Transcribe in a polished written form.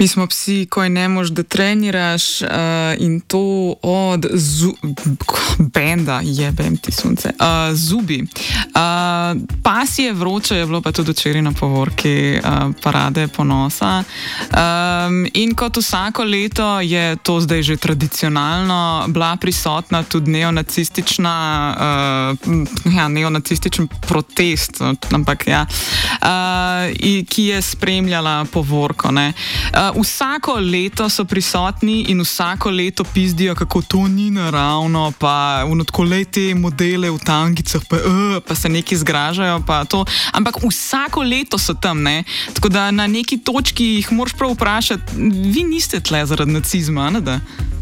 Mi smo psi, ko je ne moš, da treniraš in to od benda, jebem ti sunce, Zubi. Pas je vroče, je bilo pa tudi včeraj na povorki parade ponosa. In kot vsako leto je to zdaj že tradicionalno bila prisotna tudi neonacističen protest, ampak ja, ki je spremljala povorko, ne. Vsako leto so prisotni in vsako leto pizdijo, kako to ni naravno, pa tako le te modele v tangicah, pa se neki zgražajo, pa to. Ampak vsako leto so tam, ne. Tako da na neki točki jih moraš prav vprašati, vi niste tle zaradi nacizma, ne da?